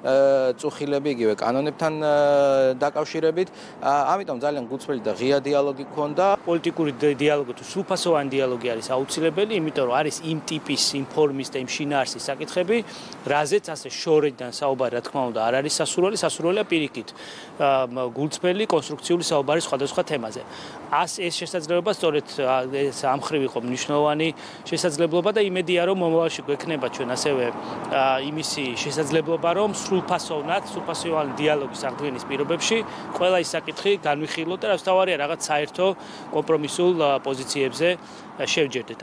წუხილები იგივე კანონებთან დაკავშირებით. ამიტომ ძალიან გულწრფელი და ღია დიალოგი გქონდა. პოლიტიკური დიალოგი თუ სრულფასოვანი დიალოგი არის აუცილებელი, იმიტომ რომ არის იმ ტიპის იმ ფორმის და იმ შინაარსის საკითხები, რაზეც ასე შორიდან საუბარი რა თქმა უნდა არ არის სასურველია პირიქით გულწრფელი კონსტრუქციული საუბარი სხვადასხვა თემაზე. ეს შესაძლებლობა სწორედ ეს ამ ხრივ იყო მნიშვნელოვანი შესაძლებლობა და იმედია რომ მომავალში გვექნება ჩვენ ასევე იმისი შესაძლებლობა რომ სრულფასოვანი დიალოგის აღდგენის პირობებში ყველა ის საკითხი განვიხილოთ და თავარია რაღაც საერთო კომპრომისულ პოზიციებზე შევჯერდეთ.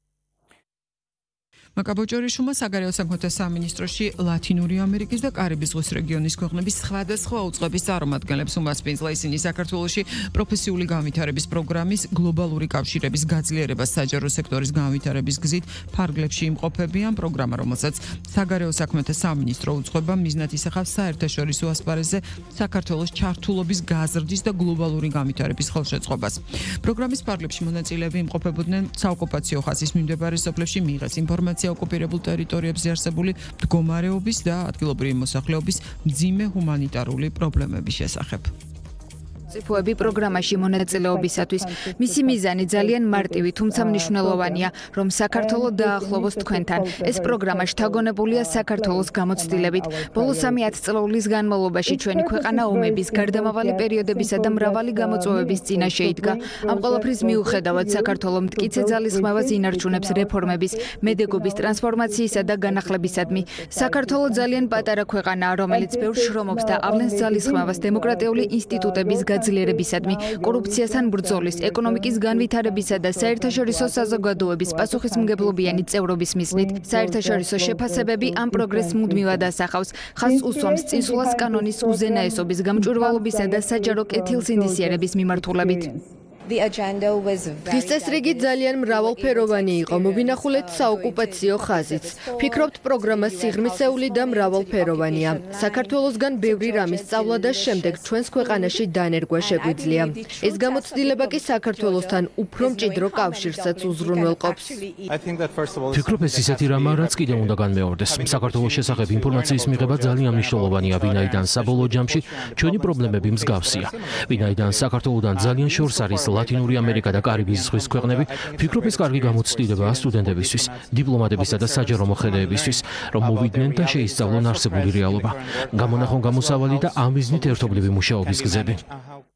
მაკაბოჭორიშვილმა საგარეო საქმეთა სამინისტროში ლათინური ამერიკის და კარიბის ზღვის რეგიონის ქვეყნების სხვადასხვა უწყების წარმომადგენლებს უმასპინძლა ისინი საქართველოში პროფესიული განვითარების პროგრამის გლობალური კავშირების გაძლიერებას საჯარო სექტორის განვითარების გზით ფარგლებში იმყოფებიან პროგრამა, რომელსაც საგარეო საქმეთა სამინისტრო უძღვება მიზნად ისახავს საერთაშორისო ასპარეზზე საქართველოს ჩართულობის გაზრდის და გლობალური განვითარების ხელშეწყობას. პროგრამის ფარგლებში მონაწილეები იმყოფებოდნენ საოკუპაციო ხაზის მიმდებარე სოფლებში მიიღეს ინფორმაცია ოკუპირებულ ტერიტორიებზე არსებული მდგომარეობის და ადგილობრივი მოსახლეობის მძიმე ჰუმანიტარული პრობლემების შესახებ. წიფოები პროგრამაში მონაწილეობისათვის მისი მიზანი ძალიან მარტივი, თუმცა მნიშვნელოვანია, რომ საქართველო დაახლოვოს თქვენთან. ეს პროგრამა შთაგონებულია საქართველოს გამოცდილებით. ბოლო 3 წლების განმავლობაში ჩვენი ქვეყანა ომების, გარდამავალი პერიოდებისა და მრავალი გამოწვევების წინაშე იდგა. ამ ყველაფრის მიუხედავად საქართველო მტკიცე ძალისხმევას ინარჩუნებს რეფორმების, მედეგობის ტრანსფორმაციისა და განახლებისადმი. საქართველო ძალიან პატარა ქვეყანაა, რომელიც ბევრ შრომობს და ავლენს ძალისხმევას დემოკრატიული ინსტიტუტების გაძლიერებისადმი, კორუფციასთან ბრძოლის, ეკონომიკის განვითარებისა და საერთაშორისო საზოგადოების პასუხისმგებლობიანი წევრობის მიზნით. საერთაშორისო შეფასებები ამ პროგრესს მუდმივად ასახავს, ხაზს უსვამს წინსვლას კანონის უზენაესობის, გამჭვირვალობისა და საჯარო კეთილსინდისიერების მიმართულებით. დღის წესრიგი ძალიან მრავალფეროვანი იყო, მოვინახულეთ საოკუპაციო ხაზიც. ფიქრობთ, პროგრამა სიღრმისეული და მრავალფეროვანია. საქართველოსგან ბევრი რამის სწავლა და შემდეგ ჩვენს ქვეყანაში დანერგვა შეგვიძლია. ეს გამოცდილება კი საქართველოსთან უფრო მჭიდრო კავშირსაც უზრუნველყოფს. ფიქრობ, ეს ისეთი რამაა, რაც კიდევ უნდა განმეორდეს. საქართველოს შესახებ ინფორმაციის მიღება ძალიან მნიშვნელოვანია, ვინაიდან საბოლოო ჯამში ჩვენი პრობლემები მსგავსია. ვინაიდან საქართველოსთან ძალიან შორს არის ლათინური ამერიკა და კარიბის ზღვის ქვეყნები, ფიქრობ, ეს კარგი გამოცდილებაა სტუდენტებისთვის, დიპლომატებისა და საჯარო მოხელეებისთვის, რომ მოვიდნენ და შეისწავლონ არსებული რეალობა, გამონახონ გამოსავალი და ამ მიზნით ერთობლივი მუშაობის გზები.